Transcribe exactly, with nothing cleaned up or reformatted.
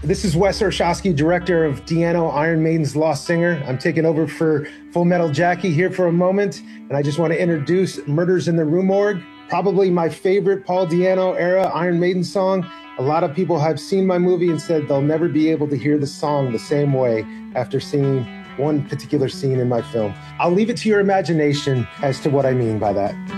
This is Wes Orshowski, director of Di'Anno, Iron Maiden's Lost Singer. I'm taking over for Full Metal Jackie here for a moment, and I just want to introduce Murders in the Rue Morgue, probably my favorite Paul Di'Anno era Iron Maiden song. A lot of people have seen my movie and said they'll never be able to hear the song the same way after seeing one particular scene in my film. I'll leave it to your imagination as to what I mean by that.